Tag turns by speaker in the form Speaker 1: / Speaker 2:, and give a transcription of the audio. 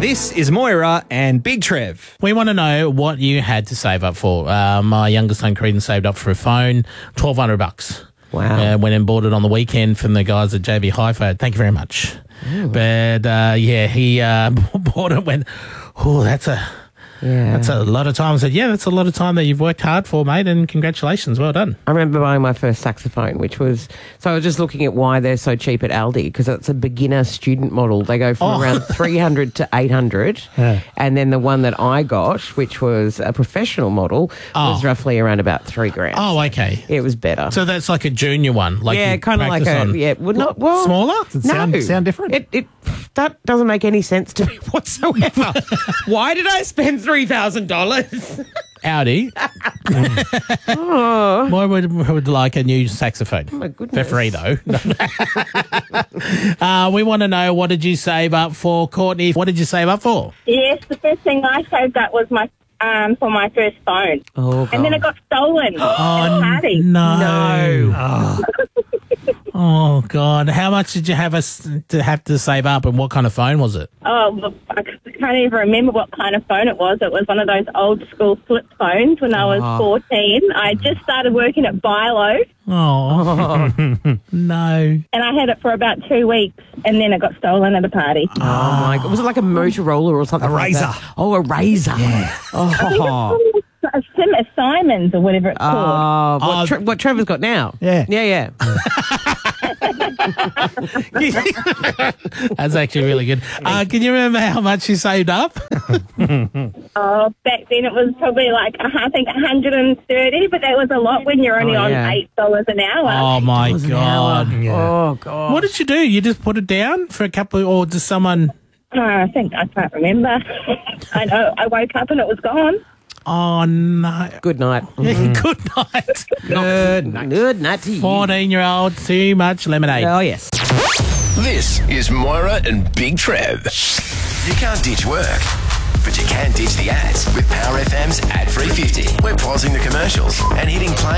Speaker 1: This is Moira and Big Trev.
Speaker 2: We want to know what you had to save up for. My youngest son, Creedon, saved up for a phone, $1,200.
Speaker 3: Wow.
Speaker 2: Went and bought it on the weekend from the guys at JB Hi-Fi. Thank you very much.
Speaker 3: Ooh.
Speaker 2: But, he bought it and went, that's a lot of time. I said, that's a lot of time that you've worked hard for, mate, and congratulations. Well done.
Speaker 3: I remember buying my first saxophone, which was... So I was just looking at why they're so cheap at Aldi, because it's a beginner student model. They go from around 300 to 800.
Speaker 2: Yeah.
Speaker 3: And then the one that I got, which was a professional model, was roughly around about $3,000.
Speaker 2: Oh, okay.
Speaker 3: It was better.
Speaker 2: So that's like a junior one. Like
Speaker 3: yeah, kind of like
Speaker 2: smaller?
Speaker 4: Does it sound different?
Speaker 3: That doesn't make any sense to me whatsoever. Why did I spend $3,000?
Speaker 2: Audi. Why would like a new saxophone?
Speaker 3: Oh, my goodness.
Speaker 2: For free, though. We want to know, what did you save up for? Courtney, what did you save up for?
Speaker 5: Yes, the first thing I saved up was my for my first phone.
Speaker 3: Oh,
Speaker 5: and then it got stolen at a party.
Speaker 2: No. Oh, God. How much did you have to save up, and what kind of phone was it?
Speaker 5: Oh, look, I can't even remember what kind of phone it was. It was one of those old school flip phones when I was 14. I just started working at Bilo.
Speaker 2: Oh, no.
Speaker 5: And I had it for about 2 weeks, and then it got stolen at a party.
Speaker 3: Oh, my God. Was it like a Motorola or something?
Speaker 4: A Razor.
Speaker 3: Like that? Oh, a Razor. Yeah.
Speaker 5: I think it's a Simons or whatever it's called.
Speaker 3: What Trevor's got now?
Speaker 4: Yeah.
Speaker 3: Yeah.
Speaker 2: That's actually really good. Can you remember how much you saved up?
Speaker 5: Oh, back then it was probably like, I think 130, but that was a lot when you're only on $8 an hour.
Speaker 2: Oh, my God.
Speaker 4: Yeah.
Speaker 3: Oh, God.
Speaker 2: What did you do? You just put it down for a couple of, or does someone...
Speaker 5: I can't remember. I know, I woke up and it was gone.
Speaker 2: Oh, no.
Speaker 3: Good night.
Speaker 2: Yeah, good night.
Speaker 3: Good night. Good night to you.
Speaker 2: 14-year-old, too much lemonade.
Speaker 3: Oh, yes.
Speaker 6: This is Moira and Big Trev. You can't ditch work, but you can ditch the ads with Power FM's Ad Free 50. We're pausing the commercials and hitting play.